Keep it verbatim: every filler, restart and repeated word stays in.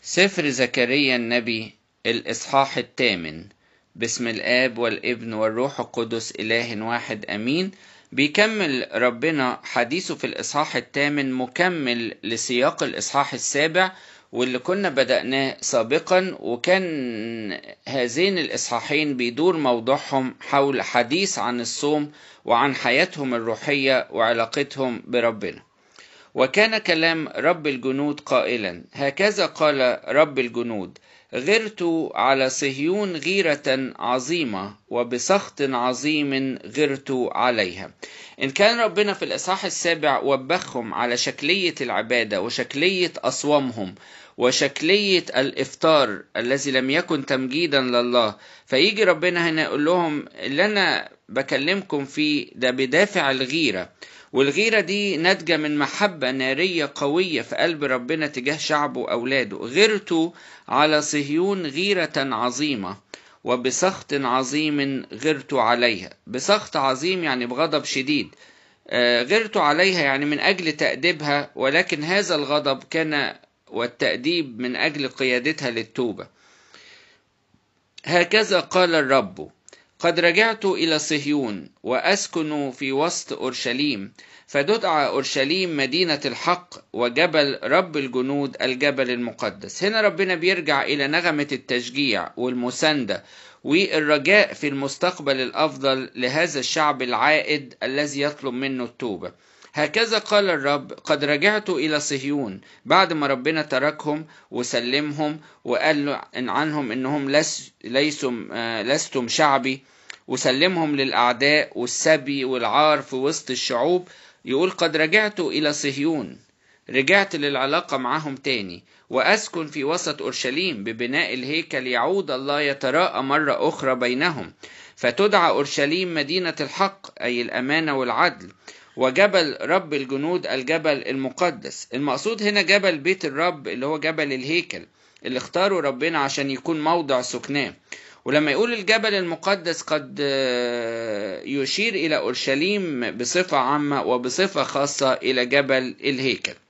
سفر زكريا النبي الإصحاح الثامن. باسم الآب والابن والروح القدس إله واحد أمين. بيكمل ربنا حديثه في الإصحاح الثامن مكمل لسياق الإصحاح السابع واللي كنا بدأناه سابقا، وكان هذين الإصحاحين بيدور موضوعهم حول حديث عن الصوم وعن حياتهم الروحية وعلاقتهم بربنا. وكان كلام رب الجنود قائلا: هكذا قال رب الجنود، غرت على صهيون غيرة عظيمة وبسخط عظيم غرت عليها. إن كان ربنا في الإصحاح السابع وبخهم على شكلية العبادة وشكلية أصوامهم وشكلية الإفطار الذي لم يكن تمجيدا لله، فيجي ربنا هنا يقول لهم اللي أنا بكلمكم فيه ده بدافع الغيرة، والغيرة دي ناتجة من محبة نارية قوية في قلب ربنا تجاه شعبه وأولاده. غيرتوا على صهيون غيرة عظيمة وبسخط عظيم غيرتوا عليها. بسخط عظيم يعني بغضب شديد، غيرتوا عليها يعني من أجل تأديبها، ولكن هذا الغضب كان والتأديب من أجل قيادتها للتوبة. هكذا قال الرب: قد رجعت إلى صهيون وأسكن في وسط أورشليم، فتدعى أورشليم مدينة الحق وجبل رب الجنود الجبل المقدس. هنا ربنا بيرجع إلى نغمة التشجيع والمساندة والرجاء في المستقبل الأفضل لهذا الشعب العائد الذي يطلب منه التوبة. هكذا قال الرب: قد رجعت إلى صهيون، بعد ما ربنا تركهم وسلمهم وقال عنهم إنهم لس ليسم لستم شعبي، وسلمهم للأعداء والسبي والعار في وسط الشعوب. يقول قد رجعت إلى صهيون، رجعت للعلاقة معهم تاني، وأسكن في وسط أورشليم ببناء الهيكل، يعود الله يتراءى مرة أخرى بينهم، فتدعى أورشليم مدينة الحق أي الأمانة والعدل، وجبل رب الجنود الجبل المقدس. المقصود هنا جبل بيت الرب اللي هو جبل الهيكل اللي اختاره ربنا عشان يكون موضع سكناه. ولما يقول الجبل المقدس قد يشير إلى أورشليم بصفة عامة وبصفة خاصة إلى جبل الهيكل.